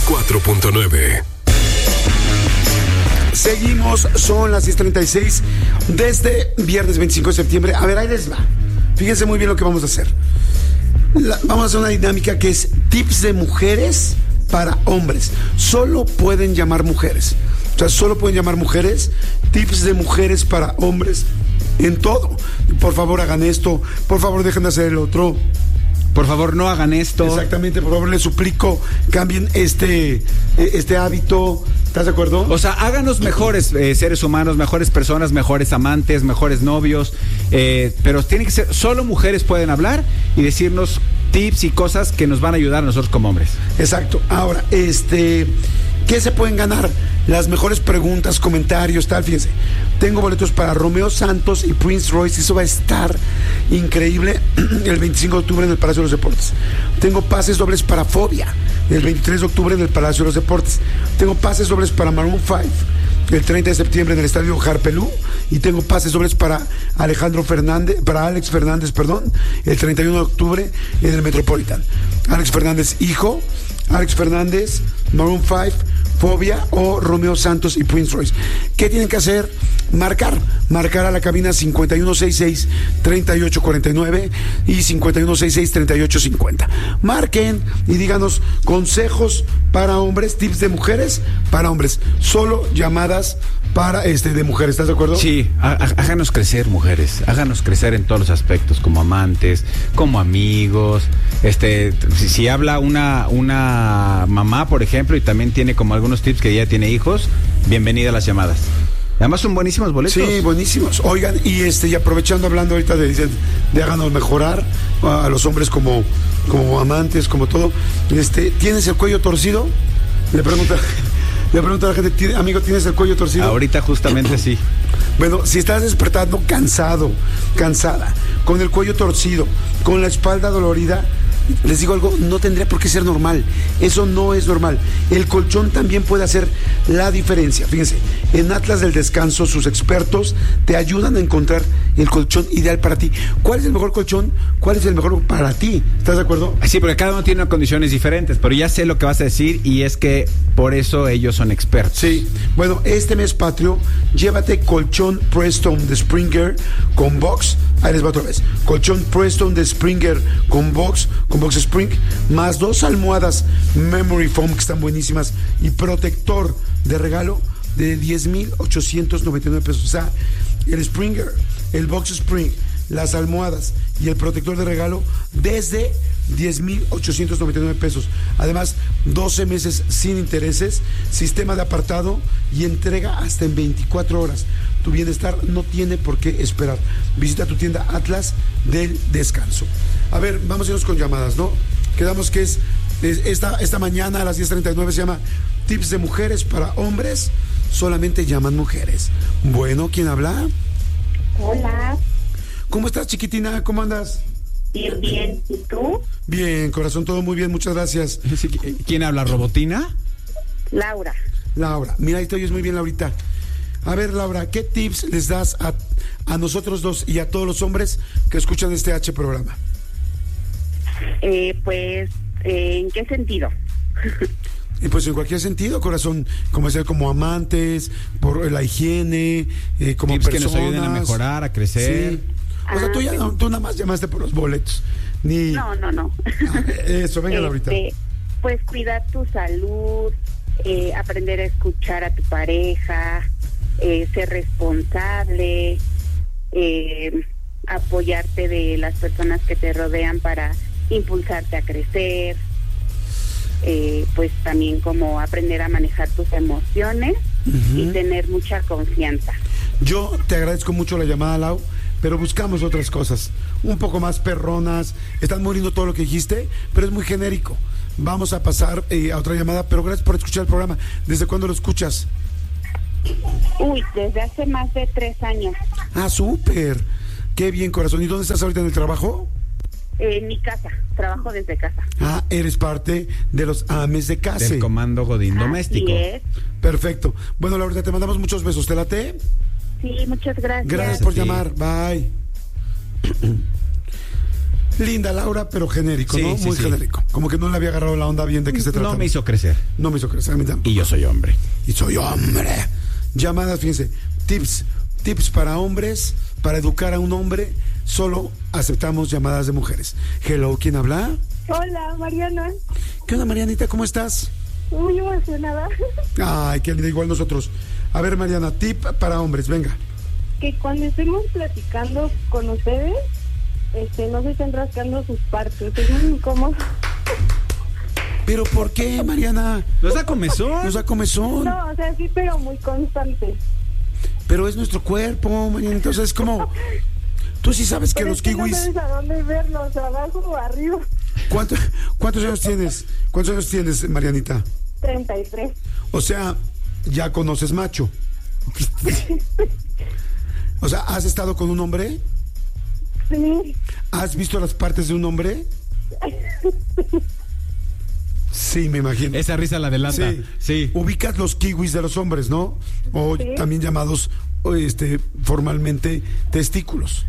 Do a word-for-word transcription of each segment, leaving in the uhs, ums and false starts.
cuatro punto nueve. Seguimos, son las diez treinta y seis desde viernes veinticinco de septiembre. A ver, ahí les va. Fíjense muy bien lo que vamos a hacer. La, vamos a hacer una dinámica que es tips de mujeres para hombres. Solo pueden llamar mujeres. O sea, solo pueden llamar mujeres. Tips de mujeres para hombres en todo. Por favor, hagan esto. Por favor, dejen de hacer el otro. Por favor, no hagan esto. Exactamente, por favor, les suplico, cambien este, este hábito. ¿Estás de acuerdo? O sea, háganos mejores eh, seres humanos, mejores personas, mejores amantes, mejores novios. Eh, pero tiene que ser, solo mujeres pueden hablar y decirnos tips y cosas que nos van a ayudar a nosotros como hombres. Exacto. Ahora, este, ¿qué se pueden ganar? Las mejores preguntas, comentarios, tal, fíjense. Tengo boletos para Romeo Santos y Prince Royce. Eso va a estar increíble el veinticinco de octubre en el Palacio de los Deportes. Tengo pases dobles para Fobia el veintitrés de octubre en el Palacio de los Deportes. Tengo pases dobles para Maroon cinco el treinta de septiembre en el Estadio Harpelú. Y tengo pases dobles para Alejandro Fernández, para Alex Fernández, perdón, el treinta y uno de octubre en el Metropolitan. Alex Fernández, hijo, Alex Fernández, Maroon cinco, Fobia o Romeo Santos y Prince Royce. ¿Qué tienen que hacer? Marcar, marcar a la cabina cincuenta y uno sesenta y seis, treinta y ocho cuarenta y nueve y cincuenta y uno sesenta y seis, treinta y ocho cincuenta. Marquen y díganos consejos para hombres, tips de mujeres para hombres. Solo llamadas para este de mujeres, ¿estás de acuerdo? Sí, háganos crecer, mujeres, háganos crecer en todos los aspectos, como amantes, como amigos. Este, si, si habla una una mamá, por ejemplo, y también tiene como algunos tips que ya tiene hijos, bienvenida a las llamadas. Además son buenísimos boletos. Sí, buenísimos. Oigan, y este y aprovechando, hablando ahorita de, de, de háganos mejorar a, a los hombres como, como amantes, como todo. Este, ¿tienes el cuello torcido? Le pregunta, le pregunta a la gente, amigo, ¿tienes el cuello torcido? Ahorita justamente sí. Bueno, si estás despertando cansado, cansada, con el cuello torcido, con la espalda dolorida, les digo algo, no tendría por qué ser normal. Eso no es normal. El colchón también puede hacer la diferencia. Fíjense, en Atlas del Descanso, sus expertos te ayudan a encontrar el colchón ideal para ti. ¿Cuál es el mejor colchón? ¿Cuál es el mejor para ti? ¿Estás de acuerdo? Sí, porque cada uno tiene condiciones diferentes, pero ya sé lo que vas a decir y es que por eso ellos son expertos. Sí, bueno, este mes patrio, llévate colchón Preston de Springer con box. Ahí les va otra vez. Colchón Preston de Springer con box, con box Spring, más dos almohadas Memory Foam que están buenísimas y protector de regalo de diez mil ochocientos noventa y nueve pesos. O sea, el Springer, el box Spring, las almohadas y el protector de regalo desde diez mil ochocientos noventa y nueve pesos. Además, doce meses sin intereses, sistema de apartado y entrega hasta en veinticuatro horas. Tu bienestar no tiene por qué esperar. Visita tu tienda Atlas del Descanso. A ver, vamos a irnos con llamadas, ¿no? Quedamos que es, es esta, esta mañana a las diez treinta y nueve se llama Tips de mujeres para hombres. Solamente llaman mujeres. Bueno, ¿quién habla? Hola. ¿Cómo estás, chiquitina? ¿Cómo andas? Bien, bien. ¿Y tú? Bien, corazón, todo muy bien, muchas gracias. ¿Quién habla, Robotina? Laura. Laura, mira, ahí te oyes muy bien, Laurita. A ver, Laura, ¿qué tips les das a, a nosotros dos y a todos los hombres que escuchan este H programa? Eh, pues, eh, ¿en qué sentido? Y pues en cualquier sentido, corazón, como ser como amantes, por la higiene, eh, como tips personas. Que nos ayuden a mejorar, a crecer. Sí. O sea, tú, ya, no, tú nada más llamaste por los boletos. Ni... No, no, no. Eso, venga, este, Laurita. Pues cuidar tu salud, eh, aprender a escuchar a tu pareja, eh, ser responsable, eh, apoyarte de las personas que te rodean para impulsarte a crecer, eh, pues también como aprender a manejar tus emociones uh-huh. y tener mucha confianza. Yo te agradezco mucho la llamada, Lau, pero buscamos otras cosas, un poco más perronas. Están muy lindo todo lo que dijiste, pero es muy genérico. Vamos a pasar eh, a otra llamada, pero gracias por escuchar el programa. ¿Desde cuándo lo escuchas? Uy, desde hace más de tres años. Ah, súper. Qué bien, corazón. ¿Y dónde estás ahorita en el trabajo? Eh, en mi casa, trabajo desde casa. Ah, eres parte de los ames de casa. Del comando Godín Así doméstico. Es. Perfecto. Bueno, Laura, te mandamos muchos besos. ¿Te late? Sí, muchas gracias. Gracias por Sí. llamar. Bye. Linda Laura, pero genérico, Sí, ¿no? sí, Muy sí. genérico. Como que no le había agarrado la onda bien de qué se trata. No me hizo crecer. No me hizo crecer a mí tampoco. Y yo soy hombre. Y soy hombre. Llamadas, fíjense, tips, tips para hombres, para educar a un hombre, solo aceptamos llamadas de mujeres. Hello, ¿quién habla? Hola, Mariana. ¿Qué onda, Marianita? ¿Cómo estás? Muy emocionada. Ay, qué linda, igual nosotros. A ver, Mariana, tip para hombres, venga. Que cuando estemos platicando con ustedes, este, no se estén rascando sus partes. Es muy incómodo. ¿Pero por qué, Mariana? ¿Nos da comezón? Nos da comezón. No, o sea, sí, pero muy constante. Pero es nuestro cuerpo, Mariana. Entonces es como... Tú sí sabes que Pero los es que kiwis... no sabes a dónde verlos, abajo o arriba. ¿Cuánto- ¿Cuántos años tienes? ¿Cuántos años tienes, Marianita? treinta y tres. O sea, ya conoces macho. O sea, ¿has estado con un hombre? Sí. ¿Has visto las partes de un hombre? Sí, me imagino. Esa risa la adelanta. Sí. Sí. Ubicas los kiwis de los hombres, ¿no? O Sí. también llamados o, este, formalmente testículos.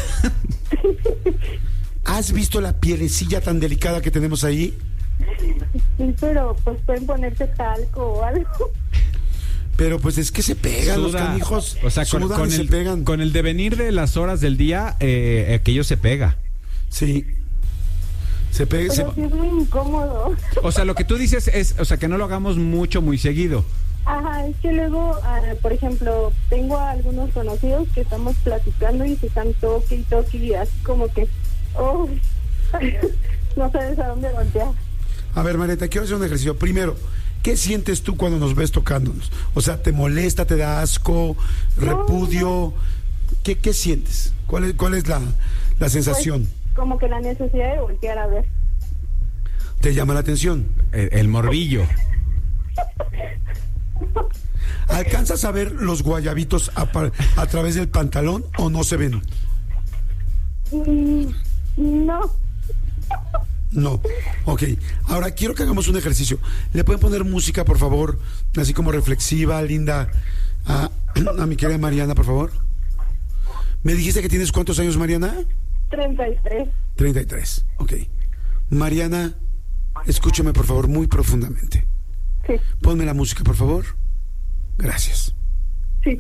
¿Has visto la pielecilla tan delicada que tenemos ahí? Sí, pero pues pueden ponerse talco o algo. Pero pues es que se pegan los Suda. canijos. O sea, con, sudan con y se el, pegan. con el devenir de las horas del día, eh, aquello se pega. Sí. Se pega. Pero Se... sí es muy incómodo. O sea, lo que tú dices es, o sea, que no lo hagamos mucho, muy seguido. Ajá, es que luego, ah, por ejemplo, tengo a algunos conocidos que estamos platicando y se están toque y toque y así como que, oh, no sabes a dónde voltear. A ver, Marieta, quiero hacer un ejercicio. Primero, ¿qué sientes tú cuando nos ves tocándonos? O sea, ¿te molesta, te da asco, repudio? ¿Qué, qué sientes? ¿Cuál es, cuál es la, la sensación? Pues, como que la necesidad de voltear a ver. ¿Te llama la atención? El, el morbillo. ¿Alcanzas a ver los guayabitos a, par- a través del pantalón o no se ven? Mm, no. No. Ok. Ahora quiero que hagamos un ejercicio. ¿Le pueden poner música, por favor? Así como reflexiva, linda, a, a mi querida Mariana, por favor. ¿Me dijiste que tienes cuántos años, Mariana? treinta y tres. treinta y tres. Ok. Mariana, escúchame, por favor, muy profundamente. Sí, Ponme la música, por favor. Gracias. sí.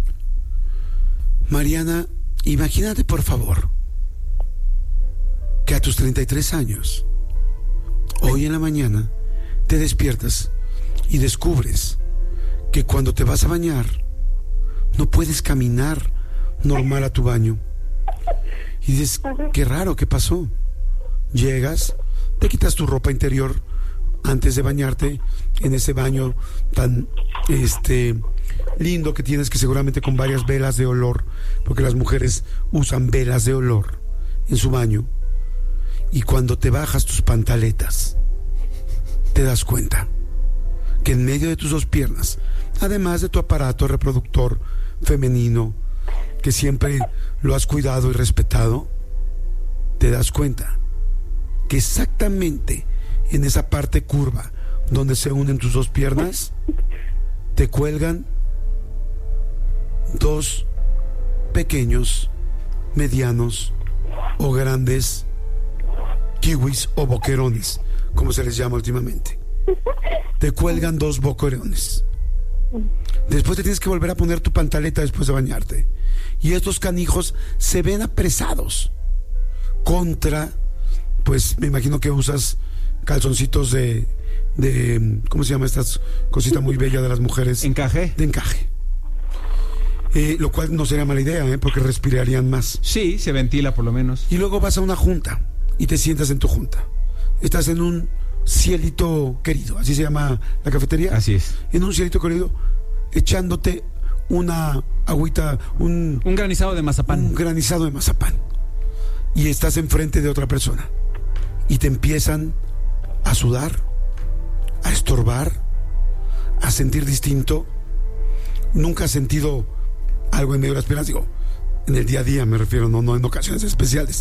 Mariana, imagínate, por favor, que a tus treinta y tres años, hoy en la mañana, te despiertas y descubres que cuando te vas a bañar, no puedes caminar normal a tu baño. Y dices, qué raro, ¿qué pasó? Llegas, te quitas tu ropa interior antes de bañarte en ese baño tan este lindo que tienes, que seguramente con varias velas de olor, porque las mujeres usan velas de olor en su baño. Y cuando te bajas tus pantaletas, te das cuenta que en medio de tus dos piernas, además de tu aparato reproductor femenino, que siempre lo has cuidado y respetado, te das cuenta que exactamente en esa parte curva donde se unen tus dos piernas, te cuelgan dos pequeños, medianos o grandes kiwis o boquerones, como se les llama últimamente. Te cuelgan dos boquerones. Después te tienes que volver a poner tu pantaleta después de bañarte. Y estos canijos se ven apresados contra, pues me imagino que usas calzoncitos de, de ¿cómo se llama estas cositas muy bellas de las mujeres? ¿Encaje? De encaje. Eh, lo cual no sería mala idea, ¿eh? Porque respirarían más. Sí, se ventila por lo menos. Y luego vas a una junta y te sientas en tu junta. Estás en un cielito querido, así se llama la cafetería. Así es. En un cielito querido, echándote una agüita, un, Un granizado de mazapán. un granizado de mazapán. Y estás enfrente de otra persona. Y te empiezan a sudar, a estorbar, a sentir distinto. Nunca has sentido algo en medio de las piernas, digo, en el día a día me refiero, no, no en ocasiones especiales.